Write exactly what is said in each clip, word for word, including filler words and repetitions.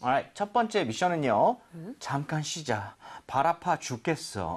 Alright, 첫 번째 미션은요. 음? 잠깐 쉬자. 발 아파 죽겠어.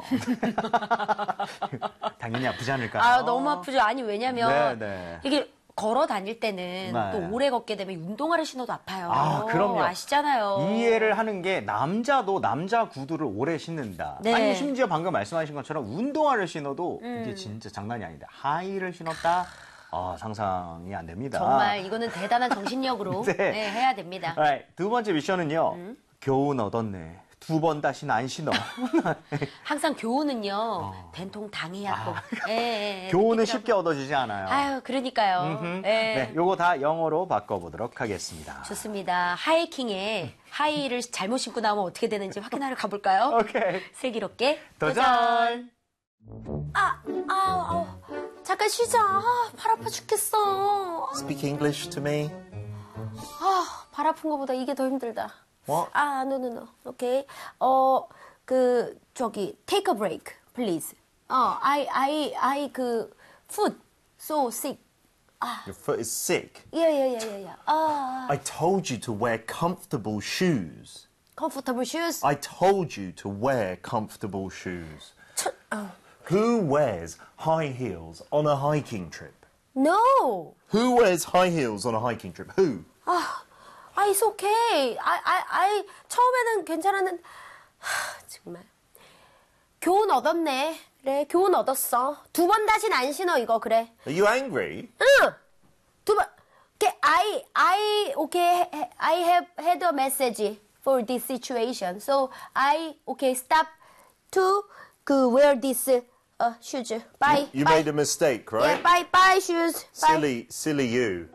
당연히 아프지 않을까요? 아, 너무 아프죠. 아니, 왜냐면 네, 네. 이게 걸어 다닐 때는 네. 또 오래 걷게 되면 운동화를 신어도 아파요. 아, 그럼요. 아시잖아요. 이해를 하는 게 남자도 남자 구두를 오래 신는다. 네. 아니 심지어 방금 말씀하신 것처럼 운동화를 신어도 음. 이게 진짜 장난이 아니다. 하이를 신었다? 아, 상상이 안 됩니다. 정말 이거는 대단한 정신력으로 네. 네, 해야 됩니다. Alright, 두 번째 미션은요. 음? 교훈 얻었네. 두 번 다시는 안 신어. 항상 교훈은요. 어. 된통 당해야 또. 아, 예, 예, 교훈은 느끼더라고요. 쉽게 얻어지지 않아요. 아유, 그러니까요. 예. 네, 요거 다 영어로 바꿔보도록 하겠습니다. 좋습니다. 하이킹에 하이를 잘못 신고 나오면 어떻게 되는지 확인하러 가볼까요? 오케이. 슬기롭게 도전! 아, 아, 아, 잠깐 쉬자. 아, 발 아파 죽겠어. Speak English to me. 아, 발 아픈 것보다 이게 더 힘들다. What? 아, no, no, no. 오케이. 어, 그, 저기, take a break, please. 어, I, I, I, 그, foot, so sick. Your foot is sick. 예, 예, 예, 예, 예. 아, I told you to wear comfortable shoes. comfortable shoes. I told you to wear comfortable shoes. 첫, 어. Who wears high heels on a hiking trip? No. Who wears high heels on a hiking trip? Who? 아, 아, it's okay. I, I, I, 처음에는 괜찮았는데, 하, 정말. 교훈 얻었네. 그래, 교훈 얻었어. 두 번 다신 안 신어, 이거, 그래. Are you angry? 응! 두 번, okay, I, I, okay, I have had a message for this situation. So, I, okay, stop to, 그, wear this, uh, shoes. Bye. You bye. made a mistake, right? Yeah, bye, bye, shoes. Bye. Silly, silly you.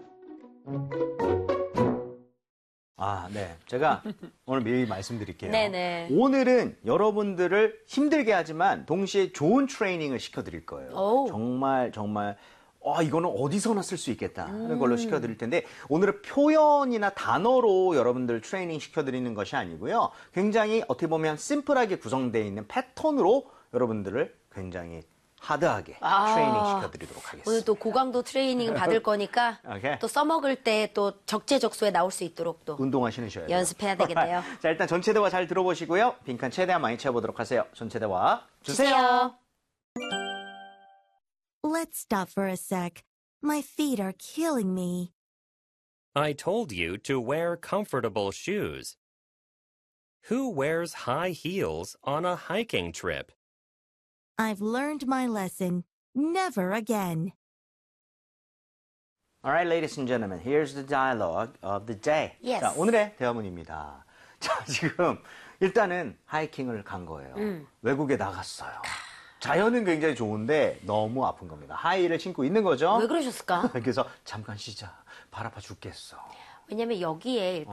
아, 네. 제가 오늘 미리 말씀드릴게요. 네네. 오늘은 여러분들을 힘들게 하지만 동시에 좋은 트레이닝을 시켜드릴 거예요. 오. 정말 정말 아, 이거는 어디서나 쓸 수 있겠다 하는 걸로 시켜드릴 텐데 오늘은 표현이나 단어로 여러분들 트레이닝 시켜드리는 것이 아니고요. 굉장히 어떻게 보면 심플하게 구성되어 있는 패턴으로 여러분들을 굉장히 하드하게 아, 트레이닝 시켜드리도록 하겠습니다. 오늘 또 고강도 트레이닝 받을 거니까 오케이. 또 써먹을 때 또 적재적소에 나올 수 있도록 또 운동화 신으셔야 돼요. 연습해야 되겠네요. 자, 일단 전체 대화 잘 들어보시고요. 빈칸 최대한 많이 채워보도록 하세요. 전체 대화 주세요. 주세요. Let's stop for a sec. My feet are killing me. I told you to wear comfortable shoes. Who wears high heels on a hiking trip? I've learned my lesson. Never again. All right, ladies and gentlemen, here's the dialogue of the day. Yes. 자, 오늘의 대화문입니다. 자, 지금 일단은 하이킹을 간 거예요. 음. 외국에 나갔어요. 자연은 굉장히 좋은데 너무 아픈 겁니다. 하이를 신고 있는 거죠. 왜 그러셨을까? 그래서 잠깐 쉬자. 발 아파 죽겠어. 왜냐면 여기에